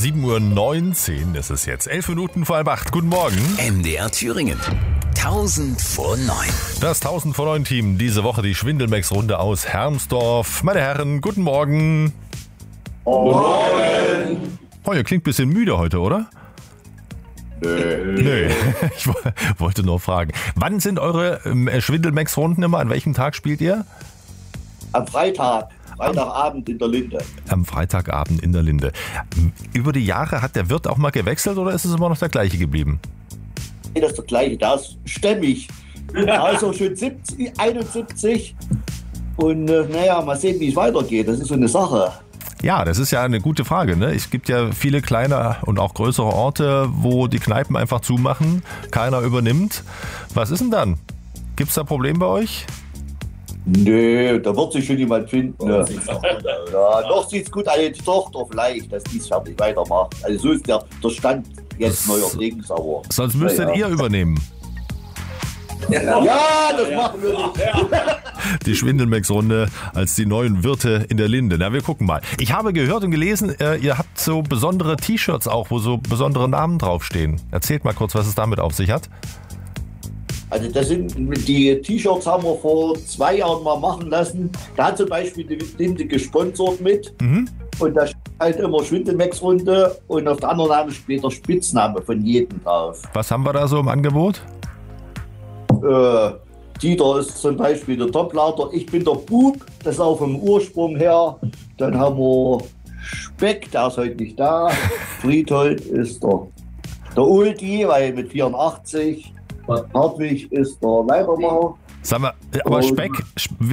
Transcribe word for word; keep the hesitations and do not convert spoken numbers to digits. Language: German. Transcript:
sieben Uhr neunzehn ist es jetzt. Elf Minuten vor halb acht. Guten Morgen. M D R Thüringen. tausend vor neun. Das tausend vor neun Team. Diese Woche die Schwindelmex-Runde aus Hermsdorf. Meine Herren, guten Morgen. Guten Morgen. Oh, ihr klingt ein bisschen müde heute, oder? Nö. Nö. Ich wollte nur fragen. Wann sind eure ähm, Schwindelmex-Runden immer? An welchem Tag spielt ihr? Am Freitag. Freitagabend in der Linde. Am Freitagabend in der Linde. Über die Jahre hat der Wirt auch mal gewechselt oder ist es immer noch der gleiche geblieben? Nee, das ist der gleiche, das ist stämmig. Also schon siebzig, einundsiebzig. Und äh, naja, mal sehen, wie es weitergeht. Das ist so eine Sache. Ja, das ist ja eine gute Frage, ne? Es gibt ja viele kleine und auch größere Orte, wo die Kneipen einfach zumachen, keiner übernimmt. Was ist denn dann? Gibt es da Probleme bei euch? Nö, da wird sich schon jemand finden. Ne? Ja, noch sieht es gut aus, die Tochter vielleicht, dass die es fertig weitermacht. Also so ist der, der Stand jetzt neuerdings, aber... Sonst müsstet ja. ihr übernehmen. Ja, das machen wir nicht. Die Schwindelmex-Runde als die neuen Wirte in der Linde. Na, wir gucken mal. Ich habe gehört und gelesen, äh, ihr habt so besondere T-Shirts auch, wo so besondere Namen draufstehen. Erzählt mal kurz, was es damit auf sich hat. Also das sind die T-Shirts haben wir vor zwei Jahren mal machen lassen. Da hat zum Beispiel die Linde gesponsert mit. Mhm. Und da steht halt immer Schwindelmex-Runde und auf der anderen Name steht der Spitzname von jedem drauf. Was haben wir da so im Angebot? Äh, Dieter ist zum Beispiel der Toplader. Ich bin der Bub, das ist auch vom Ursprung her. Dann haben wir Speck, der ist heute nicht da. Friedhold ist der, der Ulti, weil mit vierundachtzig. Hartwig ist der Leitermacher. Sag mal, aber Und- Speck,